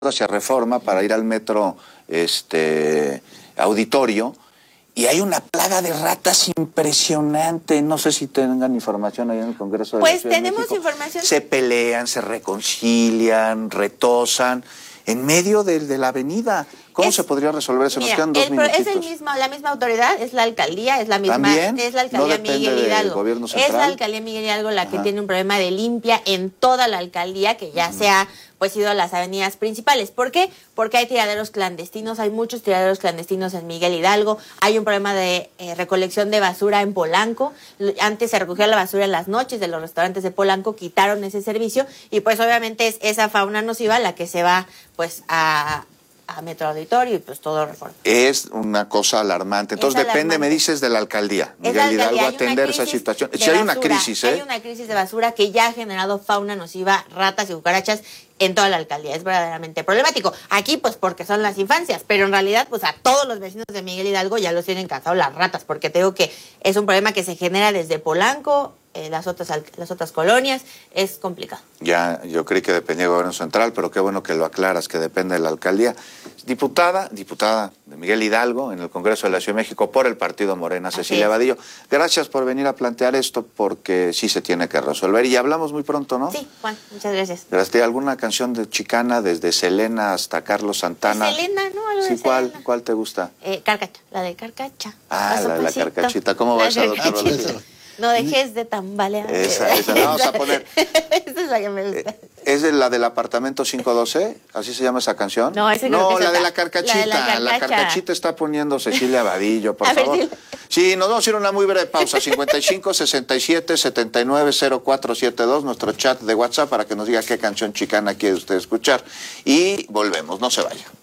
hacia Reforma para ir al metro Auditorio, y hay una plaga de ratas impresionante. No sé si tengan información ahí en el Congreso de la Ciudad de México. Pues tenemos información. Se pelean, se reconcilian, retosan en medio de la avenida. ¿Cómo se podría resolver eso? Nos quedan 2 minutitos. Es la misma autoridad, es la alcaldía, es la misma. ¿También? Es la alcaldía ¿No depende Miguel Hidalgo. del gobierno central? Es la alcaldía Miguel Hidalgo la que tiene un problema de limpia en toda la alcaldía, que ya se ha ido a las avenidas principales. ¿Por qué? Porque hay tiraderos clandestinos, hay muchos tiraderos clandestinos en Miguel Hidalgo, hay un problema de recolección de basura en Polanco. Antes se recogía la basura en las noches de los restaurantes de Polanco, quitaron ese servicio y pues obviamente es esa fauna nociva la que se va pues a Metro Auditorio y pues todo Reforma. Es una cosa alarmante. Entonces depende, me dices, de la alcaldía. Miguel Hidalgo atender esa situación. Si hay una crisis, Hay una crisis de basura que ya ha generado fauna nociva, ratas y cucarachas en toda la alcaldía. Es verdaderamente problemático. Aquí pues porque son las infancias, pero en realidad pues a todos los vecinos de Miguel Hidalgo ya los tienen cansados las ratas, porque te digo que es un problema que se genera desde Polanco, las otras colonias, es complicado. Ya, yo creí que dependía del gobierno central, pero qué bueno que lo aclaras, que depende de la alcaldía. Diputada de Miguel Hidalgo en el Congreso de la Ciudad de México por el partido Morena, Cecilia Vadillo. Gracias por venir a plantear esto, porque sí se tiene que resolver. Y hablamos muy pronto, ¿no? Sí, Juan, muchas gracias. Gracias. ¿Alguna canción de chicana desde Selena hasta Carlos Santana? Selena, ¿no? Algo sí, de Selena. ¿Cuál te gusta? Carcacha, la de Carcacha. Ah, la de la carcachita. ¿Cómo vas a doctor Rodríguez? No dejes de tambalear. Esa la vamos a poner. Esa es la que me gusta. ¿Es de la del apartamento 512? ¿Así se llama esa canción? No, la de la carcachita. La carcachita está poniendo Cecilia Vadillo, por favor. Sí, nos vamos a ir a una muy breve pausa. 55 67 79 0472, nuestro chat de WhatsApp, para que nos diga qué canción chicana quiere usted escuchar. Y volvemos, no se vaya.